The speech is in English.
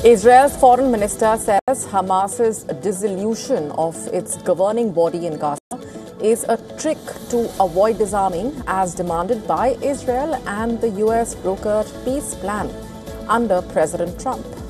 Israel's foreign minister says Hamas's dissolution of its governing body in Gaza is a trick to avoid disarming as demanded by Israel and the US brokered peace plan under President Trump.